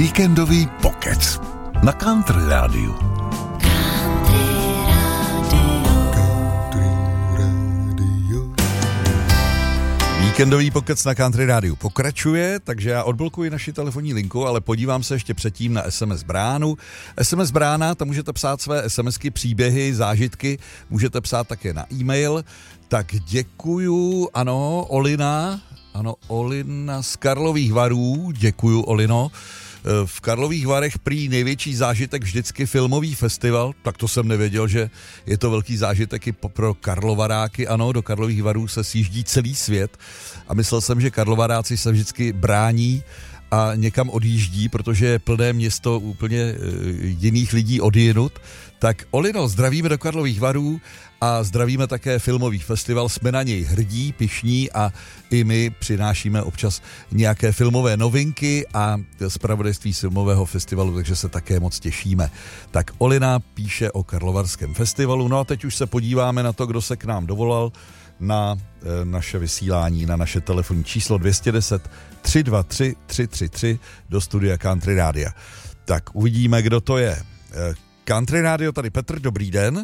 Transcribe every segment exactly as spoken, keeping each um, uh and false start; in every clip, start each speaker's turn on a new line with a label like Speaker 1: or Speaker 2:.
Speaker 1: Víkendový pokec na Country Rádiu. Víkendový pokec na Country Rádiu pokračuje, takže já odblokuji naši telefonní linku, ale podívám se ještě předtím na es em es bránu. es em es brána, tam můžete psát své SMSky, příběhy, zážitky, můžete psát také na e-mail. Tak děkuju, ano, Olina, ano, Olina z Karlových Varů, děkuju, Olino. V Karlových Varech prý největší zážitek vždycky filmový festival, tak to jsem nevěděl, že je to velký zážitek i pro Karlovaráky, ano, do Karlových Varů se sjíždí celý svět a myslel jsem, že Karlovaráci se vždycky brání a někam odjíždí, protože je plné město úplně jiných lidí odjinut. Tak Olino, zdravíme do Karlových Varů a zdravíme také filmový festival, jsme na něj hrdí, pyšní a i my přinášíme občas nějaké filmové novinky a zpravodajství filmového festivalu, takže se také moc těšíme. Tak Olina píše o Karlovarském festivalu, no a teď už se podíváme na to, kdo se k nám dovolal na e, naše vysílání, na naše telefonní číslo dvě stě deset tři dva tři tři tři tři do studia Country Rádia. Tak uvidíme, kdo to je. E, Country Radio, tady Petr, dobrý den.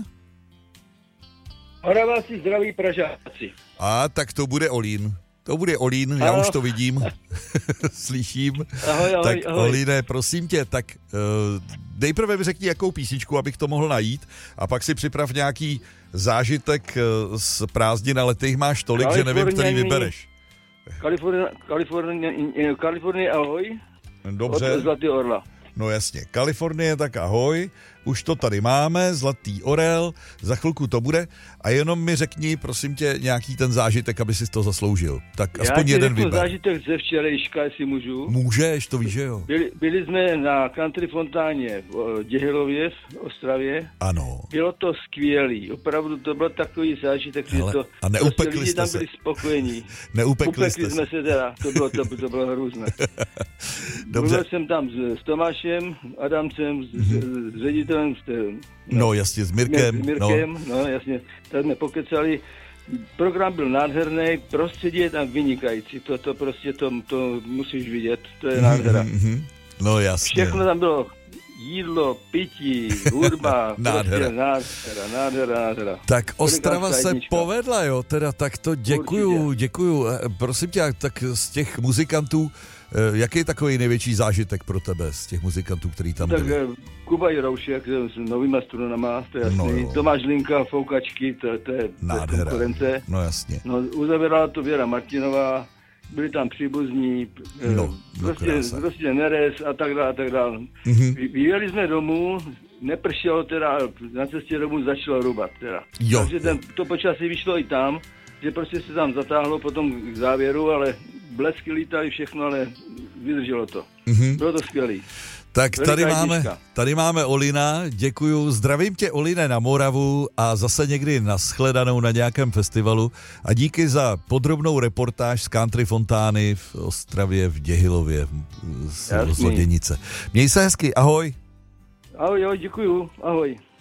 Speaker 2: Oraváci, zdraví Pražáci.
Speaker 1: A tak to bude Olín. To bude Olín, já
Speaker 2: ano.
Speaker 1: Už to vidím, slyším.
Speaker 2: Ahoj, ahoj,
Speaker 1: tak
Speaker 2: ahoj.
Speaker 1: Olíne, prosím tě, tak uh, nejprve mi řekni, jakou písničku, abych to mohl najít, a pak si připrav nějaký zážitek uh, z prázdnin, ale ty jich máš tolik, že nevím, který vybereš.
Speaker 2: Kalifornie, Kalifornie, Kalifornie, ahoj.
Speaker 1: Dobře.
Speaker 2: Od Zlatý Orla.
Speaker 1: No jasně, Kalifornie, tak ahoj, už to tady máme, Zlatý orel, za chvilku to bude a jenom mi řekni, prosím tě, nějaký ten zážitek, aby si to zasloužil. Tak aspoň jeden vyber. Já
Speaker 2: zážitek ze včerejška, jestli můžu.
Speaker 1: Můžeš, to víš, že jo.
Speaker 2: Byli, byli jsme na Country Fontáně v Děhilově, v Ostravě.
Speaker 1: Ano.
Speaker 2: Bylo to skvělý, opravdu to byl takový zážitek, že to...
Speaker 1: A neupekli
Speaker 2: prostě lidi tam
Speaker 1: jste
Speaker 2: byli
Speaker 1: se.
Speaker 2: spokojení.
Speaker 1: Neupekli
Speaker 2: Upekli
Speaker 1: jste
Speaker 2: jsme
Speaker 1: se.
Speaker 2: se teda, to bylo, to, to bylo hrůzné.
Speaker 1: Dobře.
Speaker 2: Mluvil jsem tam s, s Tomášem Adamcem, s,
Speaker 1: mm-hmm.
Speaker 2: s, s ředitelem, s,
Speaker 1: no, no jasně, s Mirkem.
Speaker 2: S Mirkem, no.
Speaker 1: no.
Speaker 2: no jasně, tak jsme pokecali. Program byl nádherný, prostředí je tam vynikající, to, to prostě to, to musíš vidět, to je nádhera.
Speaker 1: Mm-hmm. No jasně.
Speaker 2: Všechno tam bylo, jídlo, pití, hudba,
Speaker 1: nádhera.
Speaker 2: Prostě nádhera, nádhera, nádhera.
Speaker 1: Tak Ostrava se
Speaker 2: jednička.
Speaker 1: povedla, jo, teda tak to děkuju,
Speaker 2: Určitě.
Speaker 1: děkuju. Prosím tě, tak z těch muzikantů, jaký je takový největší zážitek pro tebe z těch muzikantů, který tam
Speaker 2: tak
Speaker 1: byli?
Speaker 2: Kuba Jiroušek s novýma strunama, to je jasný.
Speaker 1: No
Speaker 2: Tomáš Linka, foukačky, to, to je
Speaker 1: nádhera.
Speaker 2: konkurence.
Speaker 1: No jasně.
Speaker 2: No, uzavírala to Věra Martinová, byli tam příbuzní,
Speaker 1: no,
Speaker 2: prostě,
Speaker 1: no
Speaker 2: prostě Nerez a tak dále, a tak dále.
Speaker 1: Mm-hmm.
Speaker 2: Vyjeli jsme domů, nepršelo teda, na cestě domů začalo rubat teda.
Speaker 1: Jo.
Speaker 2: Takže ten, to počasí vyšlo i tam, že prostě se tam zatáhlo potom k závěru, ale blesky lítali všechno, ale vydrželo to.
Speaker 1: Mm-hmm.
Speaker 2: Bylo to skvělý.
Speaker 1: Tak tady
Speaker 2: Veliká
Speaker 1: máme,
Speaker 2: jednička.
Speaker 1: tady máme Olina, děkuju, zdravím tě, Oline, na Moravu a zase někdy nashledanou na nějakém festivalu a díky za podrobnou reportáž z Country Fontány v Ostravě, v Děhilově, z Loděnice. Měj se hezky, ahoj.
Speaker 2: Ahoj, ahoj, děkuju, ahoj.